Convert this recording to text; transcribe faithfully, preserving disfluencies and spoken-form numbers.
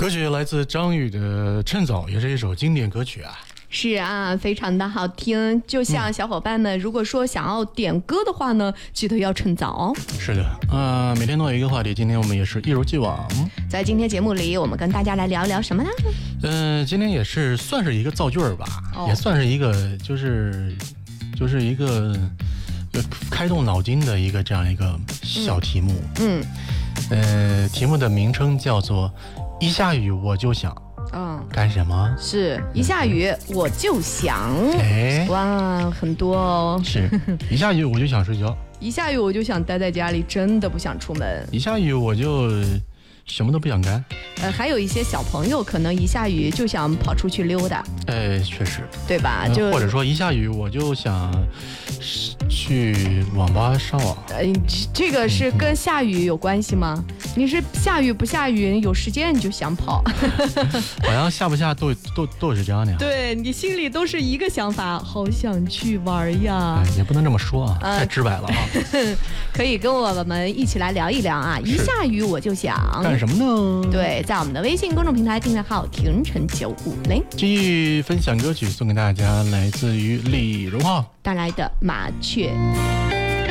歌曲来自张宇的《趁早》，也是一首经典歌曲啊。 是啊，非常的好听。就像小伙伴们，如果说想要点歌的话呢，记得要趁早哦。 是的，呃，每天都有一个话题，今天我们也是一如既往。 在今天节目里，我们跟大家来聊聊什么呢？ 呃，今天也是算是一个造句儿吧， 哦、 也算是一个就是就是一个开动脑筋的一个这样一个小题目。 嗯， 嗯呃，题目的名称叫做“一下雨我就想”。 嗯， 干什么？ 是一下雨我就想， 哎， 哇，很多哦。 是一下雨我就想睡觉， 一下雨我就想待在家里，真的不想出门。 一下雨我就什么都不想干。 呃，还有一些小朋友可能一下雨就想跑出去溜达。 哎，确实， 对吧？就、 呃、或者说一下雨我就想去网吧上网。 呃，这个是跟下雨有关系吗？嗯、你是下雨不下雨，有时间你就想跑。 好像下不下都都都是这样的呀。 对，你心里都是一个想法，好想去玩呀。 哎、也不能这么说啊，呃、太直白了啊。 可以跟我们一起来聊一聊啊！一下雨我就想干什么呢？ 对，在我们的微信公众平台订阅号停晨九五零， 继续分享歌曲送给大家，来自于李荣浩带来的麻雀。